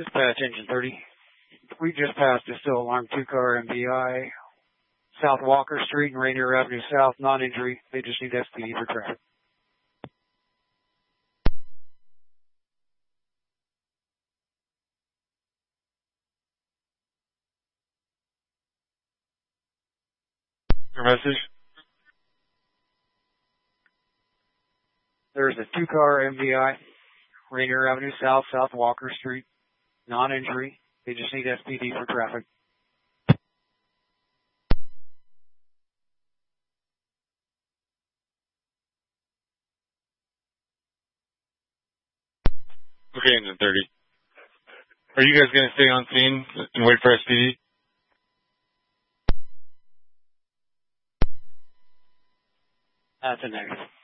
Dispatch engine 30. We just passed a still alarm 2-car MVI, South Walker Street and Rainier Avenue South, non-injury. They just need SPD for traffic. Your message? There's a 2-car MVI, Rainier Avenue South, South Walker Street, non-injury. They just need SPD for traffic. Okay, engine 30. Are you guys going to stay on scene and wait for SPD? That's a negative.